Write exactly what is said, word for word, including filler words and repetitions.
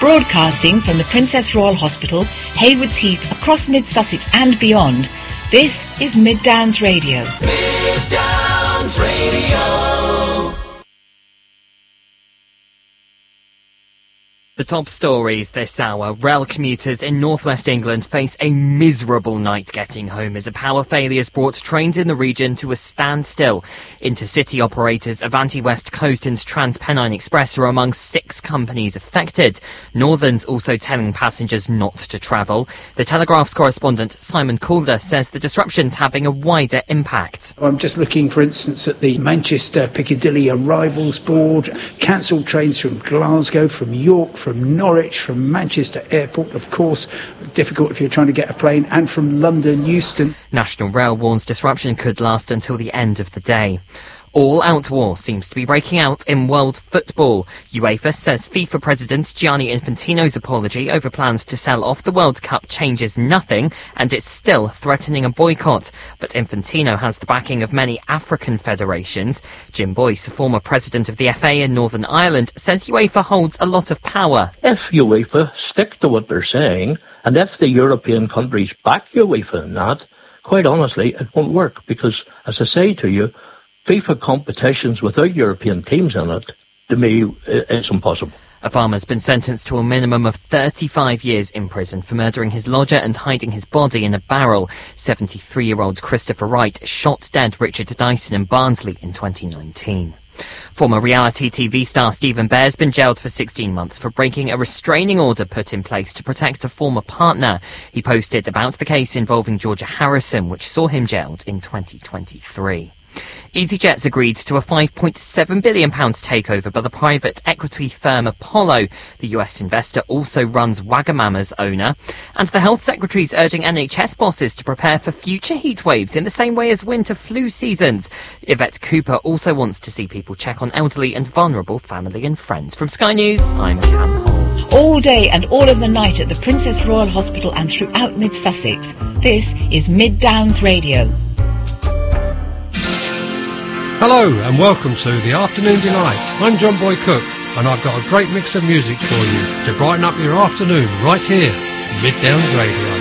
Broadcasting from the Princess Royal Hospital, Haywards Heath, across Mid-Sussex and beyond, this is Mid Downs Radio. Mid Downs Radio. The top stories this hour. Rail commuters in northwest England face a miserable night getting home as a power failure has brought trains in the region to a standstill. Intercity operators Avanti West Coast and TransPennine Express are among six companies affected. Northern's also telling passengers not to travel. The Telegraph's correspondent Simon Calder says the disruption's having a wider impact. I'm just looking, for instance, at the Manchester Piccadilly Arrivals Board. Cancelled trains from Glasgow, from York, from Norwich, from Manchester Airport, of course, difficult if you're trying to get a plane, and from London Euston. National Rail warns disruption could last until the end of the day. All-out war seems to be breaking out in world football. UEFA says FIFA President Gianni Infantino's apology over plans to sell off the World Cup changes nothing, and it's still threatening a boycott. But Infantino has the backing of many African federations. Jim Boyce, former president of the F A in Northern Ireland, says UEFA holds a lot of power. If UEFA stick to what they're saying, and if the European countries back UEFA in that, quite honestly, it won't work, because, as I say to you, FIFA competitions without European teams in it, to me, is impossible. A farmer's been sentenced to a minimum of thirty-five years in prison for murdering his lodger and hiding his body in a barrel. seventy-three-year-old Christopher Wright shot dead Richard Dyson in Barnsley in twenty nineteen. Former reality T V star Stephen Bear has been jailed for sixteen months for breaking a restraining order put in place to protect a former partner. He posted about the case involving Georgia Harrison, which saw him jailed in twenty twenty-three. EasyJet's agreed to a five point seven billion pounds takeover by the private equity firm Apollo. The U S investor also runs Wagamama's owner. And the Health Secretary's urging N H S bosses to prepare for future heat waves in the same way as winter flu seasons. Yvette Cooper also wants to see people check on elderly and vulnerable family and friends. From Sky News, I'm Cam Hall. All day and all of the night at the Princess Royal Hospital and throughout Mid-Sussex, this is Mid Downs Radio. Hello and welcome to The Afternoon Delight. I'm John Boy Cook and I've got a great mix of music for you to brighten up your afternoon right here, Mid Downs Radio.